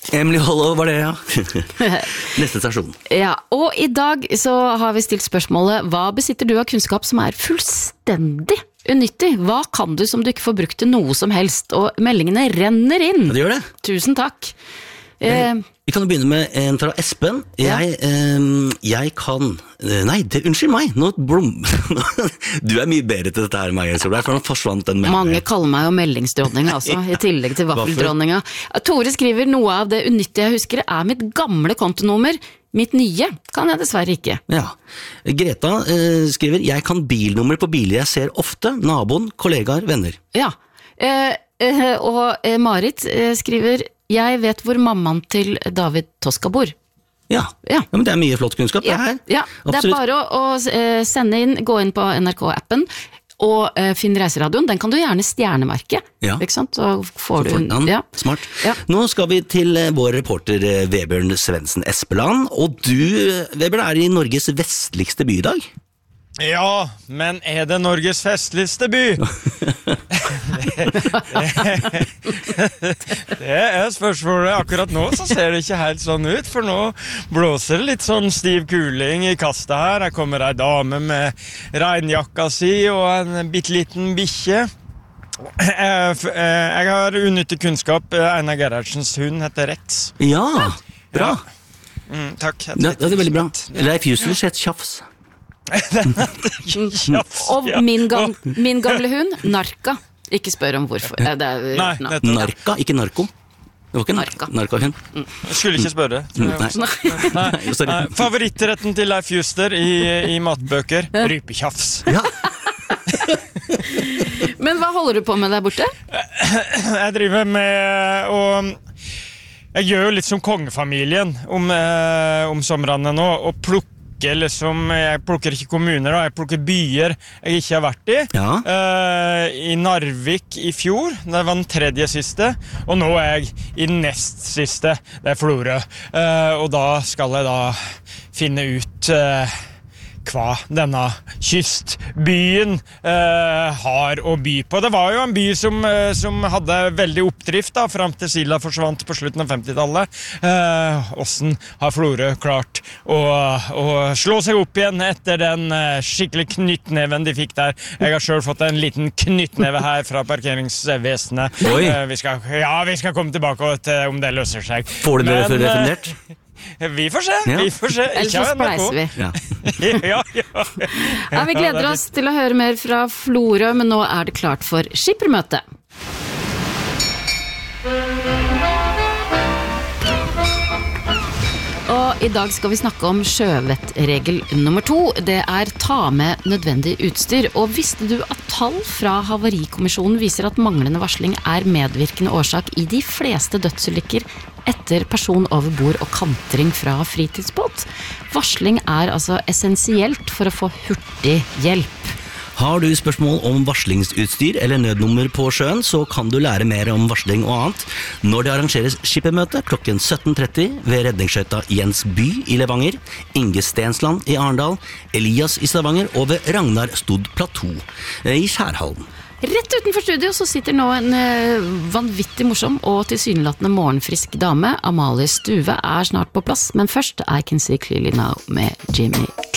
Emily Hollow var det, ja. Neste stasjon. Ja, og i dag så har vi stilt spørsmålet, hva besitter du av kunnskap som er fullstendig unyttig? Hva kan du som du ikke får brukt til noe som helst? Og meldingene renner inn. Ja, det gjør det. Tusen takk. Vi kan jo begynne med en fra Espen. Jeg kan... Nei, unnskyld meg. Du er mye bedre til dette her, Maja Solberg, for nå forsvant den med. Mange kaller meg jo meldingsdronninga, altså, i tillegg til vaffeldronninga. Tore skriver, noe av det unyttige jeg husker er mitt gamle kontonummer. Mitt nye kan jeg dessverre ikke. Ja. Greta skriver, jeg kan bilnummer på biler jeg ser ofte, naboen, kollegaer, venner. Ja, og Marit skriver, jeg vet hvor mammaen til David Toska bor. Ja, men det er mye flott kunnskap det her. Ja, det er bare å sende inn, gå inn på NRK-appen, og finn Reiseradioen, den kan du gjerne stjernemerke, ikke sant? Så får du smart. Ja. Nå skal vi til vår reporter Vebjørn Svendsen Espeland, og du, Vebjørn, er i Norges vestligste by i dag. Ja, men er det Norges festligste by? Det er spørsmålet. Akkurat nå så ser det ikke helt sånn ut, for nå blåser det litt sånn stiv kuling i kastet her. Her kommer ei dame med regnjakka si og en bitteliten bikkje. Jeg har unyttig kunnskap. Einar Gerhardsens hund heter Rex. Ja, bra. Ja. Takk. Det er veldig bra. Leif Jusler sett Tjafs. Og min gamle hund, Narka. Ikke spør om hvorfor. Narka, ikke narko. Det var ikke narkahund. Jeg skulle ikke spørre. Nei. Favorittretten til Leif Juster i matbøker, rypetjafs. Ja. Men hva holder du på med der borte? Jeg driver med jeg gjør jo litt som kongefamilien om somrene nå, og jeg plukker ikke kommuner da, jeg plukker byer jeg ikke har vært i. I Narvik i fjor, det var den tredje siste, og nå er jeg i den nest siste, det er Florø. Og da skal jeg da finne ut hva denne kystbyen har å by på. Det var jo en by som hadde veldig oppdrift da, frem til Silda forsvant på slutten av 50-tallet. Hvordan har Florø klart å slå seg opp igjen etter den skikkelig knyttneven de fikk der? Jeg har selv fått en liten knyttneve her fra parkeringsvesenet. Vi skal komme tilbake til om det løser seg. Får du det refundert? Vi får se. Ellers så spleiser vi. Vi gleder oss til å høre mer fra Florø, men nå er det klart for skippermøte. Og i dag skal vi snakke om sjøvettregel nummer 2. Det er ta med nødvendig utstyr. Og visste du at tall fra Havarikommisjonen viser at manglende varsling er medvirkende årsak i de fleste dødsulykker etter person over bord og kantring fra fritidsbåt? Varsling er altså essensielt for å få hurtig hjelp. Har du spørsmål om varslingsutstyr eller nødnummer på sjøen, så kan du lære mer om varsling og annet når det arrangeres skippermøte klokken 17:30 ved redningsskøyta Jens By i Levanger, Inge Stensland i Arendal, Elias i Stavanger og ved Ragnar Stod Plateau i Skjærhallen. Rett utenfor studio så sitter nå en vanvittig morsom og tilsynelatende morgenfrisk dame. Amalie Stuve er snart på plass, men først I Can See Clearly Now med Jimmy